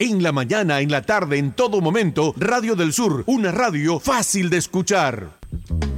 En la mañana, en la tarde, en todo momento, Radio del Sur, una radio fácil de escuchar.